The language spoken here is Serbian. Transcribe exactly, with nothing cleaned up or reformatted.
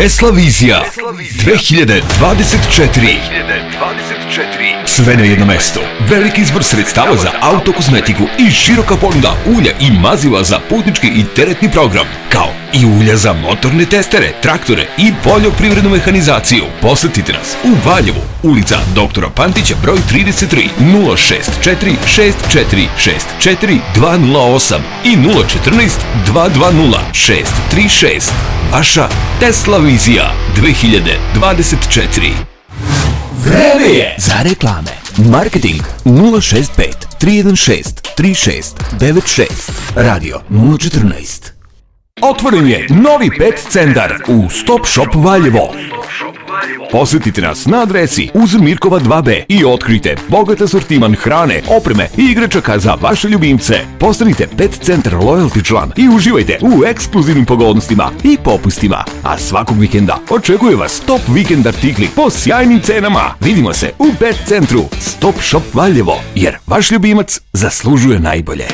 Tesla Vizija dve hiljade dvadeset četiri. Sve na jedno mesto. Veliki izbor sredstava za autokozmetiku i široka ponuda ulja i maziva za putnički i teretni program, kao i ulja za motorne testere, traktore i poljoprivrednu mehanizaciju. Posetite nas u Valjevu, ulica doktora Pantića broj trideset tri, nula šest četiri šest četiri šest četiri dva nula osam i nula četrnaest dva dva nula šest tri šest. Vaša Tesla Vizija dve hiljade dvadeset četiri. Vreme je za reklame. Marketing nula šest pet tri jedan šest tri šest devet šest. Radio nula četrnaest. Otvoren je novi pet centar u Stop Shop Valjevo. Posetite nas na adresi uz Mirkova dva be i otkrite bogat asortiman hrane, opreme i igračaka za vaše ljubimce. Postanite Pet Centar Loyalty član i uživajte u ekskluzivnim pogodnostima i popustima. A svakog vikenda očekuje vas top vikend artikli po sjajnim cenama. Vidimo se u Pet Centru Stop Shop Valjevo, jer vaš ljubimac zaslužuje najbolje.